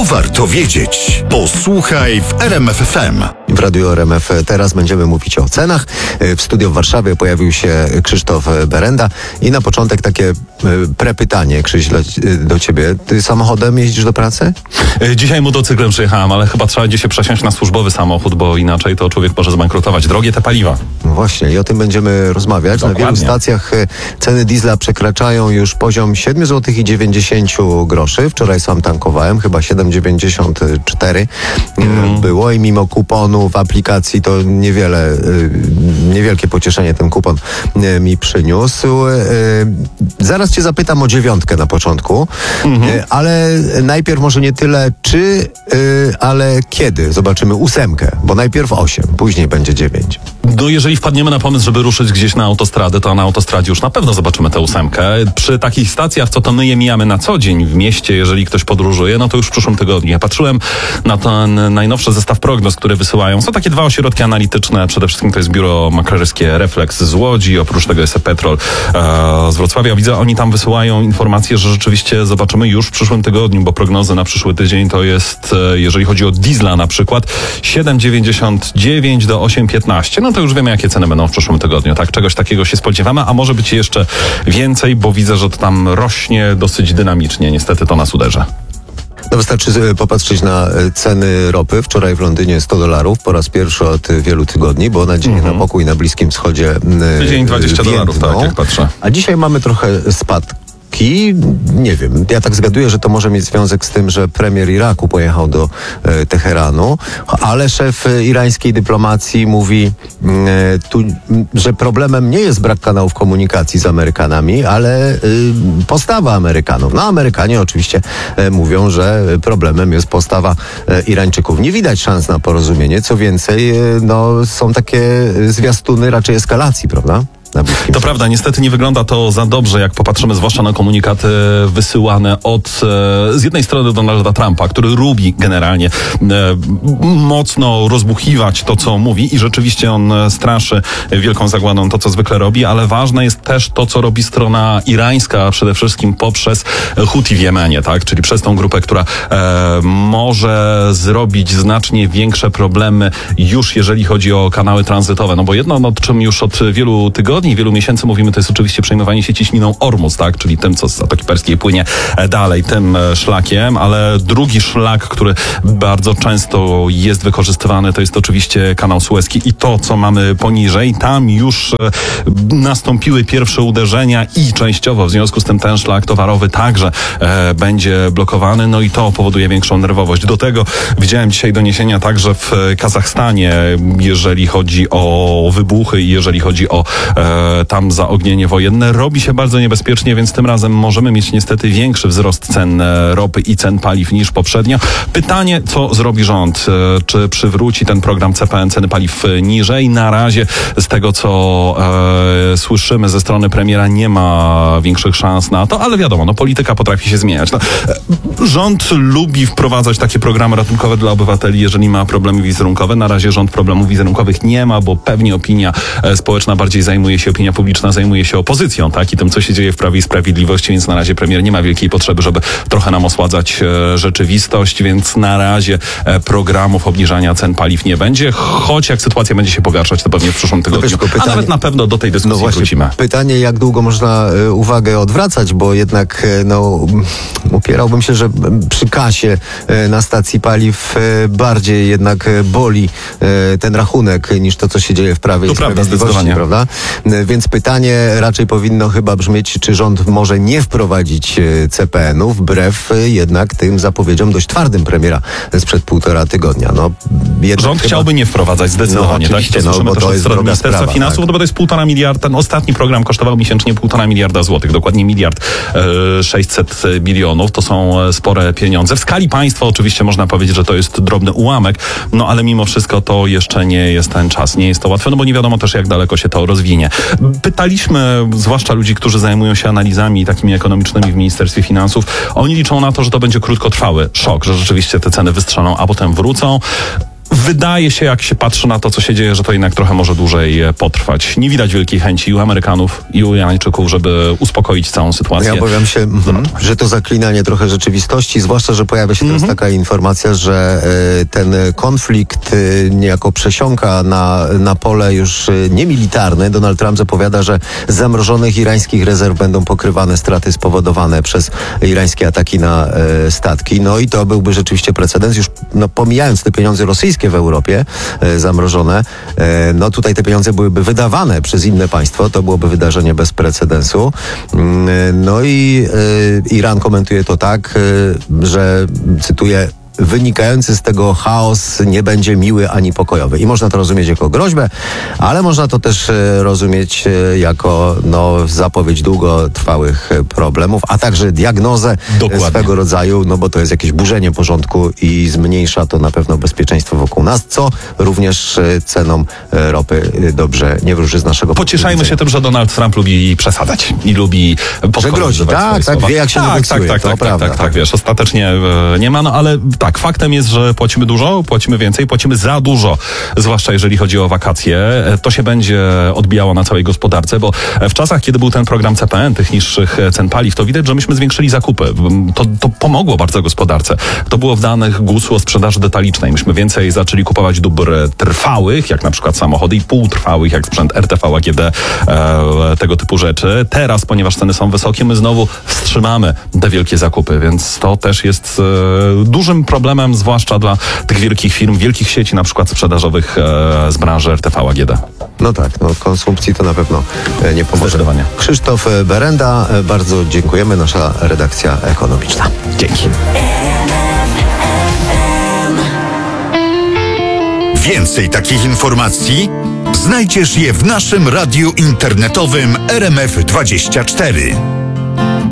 To warto wiedzieć. Posłuchaj w RMF FM. W Radiu RMF teraz będziemy mówić o cenach. W studiu w Warszawie pojawił się Krzysztof Berenda i na początek takie prepytanie, Krzyś, do ciebie. Ty samochodem jeździsz do pracy? Dzisiaj motocyklem przyjechałem, ale chyba trzeba dzisiaj przesiąść na służbowy samochód, bo inaczej to człowiek może zbankrutować. Drogie te paliwa. No właśnie, i o tym będziemy rozmawiać. Dokładnie. Na wielu stacjach ceny diesla przekraczają już poziom 7,90 zł. Wczoraj sam tankowałem, chyba 7,94 było i mimo kuponu w aplikacji to niewielkie pocieszenie ten kupon mi przyniósł. Zaraz cię zapytam o 9 na początku, ale najpierw może nie tyle czy, ale kiedy zobaczymy 8, bo najpierw 8, później będzie 9. No jeżeli wpadniemy na pomysł, żeby ruszyć gdzieś na autostradę, to na autostradzie już na pewno zobaczymy tę 8. Przy takich stacjach, co to my je mijamy na co dzień w mieście, jeżeli ktoś podróżuje, no to już w przyszłym tygodniu. Ja patrzyłem na ten najnowszy zestaw prognoz, które wysyłają. Są takie dwa ośrodki analityczne. Przede wszystkim to jest biuro maklerskie Reflex z Łodzi, oprócz tego jest Petrol z Wrocławia. Widzę, oni tam wysyłają informacje, że rzeczywiście zobaczymy już w przyszłym tygodniu, bo prognozy na przyszły tydzień to jest, jeżeli chodzi o diesla na przykład, 7,99 do 8,15. No to już wiemy, jakie ceny będą w przyszłym tygodniu. Tak, czegoś takiego się spodziewamy, a może być jeszcze więcej, bo widzę, że to tam rośnie dosyć dynamicznie. Niestety to nas uderza. No wystarczy popatrzeć na ceny ropy. Wczoraj w Londynie $100 po raz pierwszy od wielu tygodni, bo nadzieję na pokój na Bliskim Wschodzie Tydzień $20, tak jak patrzę. A dzisiaj mamy trochę spadki. Nie wiem, ja tak zgaduję, że to może mieć związek z tym, że premier Iraku pojechał do Teheranu, ale szef irańskiej dyplomacji mówi, że problemem nie jest brak kanałów komunikacji z Amerykanami, ale postawa Amerykanów. No Amerykanie oczywiście mówią, że problemem jest postawa Irańczyków. Nie widać szans na porozumienie, co więcej, no są takie zwiastuny raczej eskalacji, prawda? To prawda, niestety nie wygląda to za dobrze, jak popatrzymy zwłaszcza na komunikaty wysyłane od z jednej strony Donalda Trumpa, który lubi generalnie mocno rozbuchiwać to, co mówi i rzeczywiście on straszy wielką zagładą to, co zwykle robi, ale ważne jest też to, co robi strona irańska, przede wszystkim poprzez Huti w Jemenie, tak? Czyli przez tą grupę, która może zrobić znacznie większe problemy już jeżeli chodzi o kanały tranzytowe, no bo jedno, o czym już od wielu tygodni, wielu miesięcy mówimy, to jest oczywiście przejmowanie się ciśniną Ormus, tak? Czyli tym, co z Zatoki Perskiej płynie dalej, tym szlakiem, ale drugi szlak, który bardzo często jest wykorzystywany, to jest oczywiście kanał Suezki i to, co mamy poniżej, tam już nastąpiły pierwsze uderzenia i częściowo w związku z tym ten szlak towarowy także będzie blokowany, no i to powoduje większą nerwowość. Do tego widziałem dzisiaj doniesienia także w Kazachstanie, jeżeli chodzi o wybuchy i jeżeli chodzi o tam zaognienie wojenne. Robi się bardzo niebezpiecznie, więc tym razem możemy mieć niestety większy wzrost cen ropy i cen paliw niż poprzednio. Pytanie, co zrobi rząd? Czy przywróci ten program CPN ceny paliw niżej? Na razie z tego, co słyszymy ze strony premiera, nie ma większych szans na to, ale wiadomo, no polityka potrafi się zmieniać. No, rząd lubi wprowadzać takie programy ratunkowe dla obywateli, jeżeli ma problemy wizerunkowe. Na razie rząd problemów wizerunkowych nie ma, bo pewnie opinia społeczna bardziej zajmuje się, opinia publiczna zajmuje się opozycją, tak? I tym, co się dzieje w Prawie i Sprawiedliwości, więc na razie premier nie ma wielkiej potrzeby, żeby trochę nam osładzać rzeczywistość, więc na razie programów obniżania cen paliw nie będzie, choć jak sytuacja będzie się pogarszać, to pewnie w przyszłym tygodniu, a nawet na pewno do tej dyskusji wrócimy. Pytanie, jak długo można uwagę odwracać, bo jednak upierałbym się, że przy kasie na stacji paliw bardziej jednak boli ten rachunek niż to, co się dzieje w Prawie i Sprawiedliwości, prawda? Więc pytanie raczej powinno chyba brzmieć, czy rząd może nie wprowadzić CPN-u wbrew jednak tym zapowiedziom dość twardym premiera sprzed 1,5 tygodnia. Rząd chciałby nie wprowadzać zdecydowanie, tak? To słyszymy bo też to jest droga Ministerstwa sprawa, Finansów, tak. Bo to jest 1,5 miliarda. Ten ostatni program kosztował miesięcznie 1,5 miliarda złotych, dokładnie 1,6 miliardów. To są spore pieniądze. W skali państwa oczywiście można powiedzieć, że to jest drobny ułamek, no ale mimo wszystko to jeszcze nie jest ten czas. Nie jest to łatwe, no bo nie wiadomo też, jak daleko się to rozwinie. Pytaliśmy, zwłaszcza ludzi, którzy zajmują się analizami takimi ekonomicznymi w Ministerstwie Finansów, oni liczą na to, że to będzie krótkotrwały szok, że rzeczywiście te ceny wystrzelą, a potem wrócą. wydaje się, jak się patrzy na to, co się dzieje, że to jednak trochę może dłużej potrwać. Nie widać wielkiej chęci i u Amerykanów, i u Irańczyków, żeby uspokoić całą sytuację. Ja obawiam się, że to zaklinanie trochę rzeczywistości, zwłaszcza, że pojawia się teraz taka informacja, że ten konflikt niejako przesiąka na pole już niemilitarne. Donald Trump zapowiada, że z zamrożonych irańskich rezerw będą pokrywane straty spowodowane przez irańskie ataki na statki. No i to byłby rzeczywiście precedens, już pomijając te pieniądze rosyjskie w Europie zamrożone, no tutaj te pieniądze byłyby wydawane przez inne państwo, to byłoby wydarzenie bez precedensu. No i Iran komentuje to tak, że cytuję: wynikający z tego chaos nie będzie miły ani pokojowy. I można to rozumieć jako groźbę, ale można to też rozumieć jako zapowiedź długotrwałych problemów, a także diagnozę swego rodzaju, bo to jest jakieś burzenie porządku i zmniejsza to na pewno bezpieczeństwo wokół nas, co również ceną ropy dobrze nie wróży z naszego punktu Pocieszajmy widzenia. się tym, że Donald Trump lubi przesadzać i lubi grozi. Tak, wie jak się negocjuje. Tak, wiesz, ostatecznie nie ma, ale tak, faktem jest, że płacimy dużo, płacimy więcej, płacimy za dużo, zwłaszcza jeżeli chodzi o wakacje. To się będzie odbijało na całej gospodarce, bo w czasach, kiedy był ten program CPN, tych niższych cen paliw, to widać, że myśmy zwiększyli zakupy. To pomogło bardzo gospodarce. To było w danych GUS-u o sprzedaży detalicznej. Myśmy więcej zaczęli kupować dóbr trwałych, jak na przykład samochody, i półtrwałych, jak sprzęt RTV, AGD, tego typu rzeczy. Teraz, ponieważ ceny są wysokie, my znowu wstrzymamy te wielkie zakupy, więc to też jest dużym problemem, zwłaszcza dla tych wielkich firm, wielkich sieci, na przykład sprzedażowych z branży RTV, AGD. No tak, konsumpcji to na pewno nie pomoże. Zdecydowanie. Krzysztof Berenda, bardzo dziękujemy, nasza redakcja ekonomiczna. Dzięki. Więcej takich informacji znajdziesz je w naszym radiu internetowym RMF24.